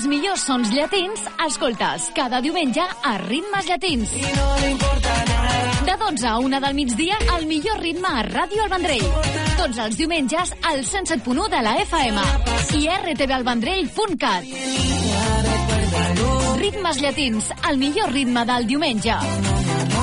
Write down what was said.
millors sons llatins, escoltes cada diumenge a Ritmes Llatins. De 12 a 1 del migdia, el millor ritme a Ràdio El Vendrell. Tots els diumenges al 107.1 de la FM i rtvalvendrell.cat. Ritmes Llatins, el millor ritme del diumenge.